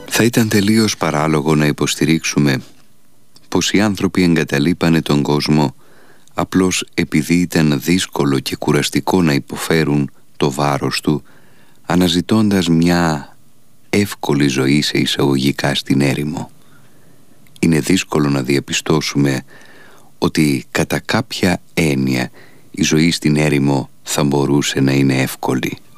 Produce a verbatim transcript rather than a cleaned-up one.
Θα ήταν τελείως παράλογο να υποστηρίξουμε πως οι άνθρωποι εγκαταλείπανε τον κόσμο απλώς επειδή ήταν δύσκολο και κουραστικό να υποφέρουν το βάρος του, αναζητώντας μια εύκολη ζωή σε εισαγωγικά στην έρημο. Είναι δύσκολο να διαπιστώσουμε ότι κατά κάποια έννοια η ζωή στην έρημο θα μπορούσε να είναι εύκολη.